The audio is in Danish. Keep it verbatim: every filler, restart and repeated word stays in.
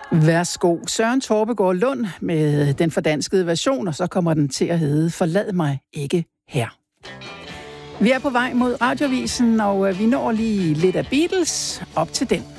Værsgo, Søren Torpegaard Lund med den fordanskede version, og så kommer den til at hedde Forlad mig ikke her. Vi er på vej mod Radioavisen, og vi når lige lidt af Beatles op til den.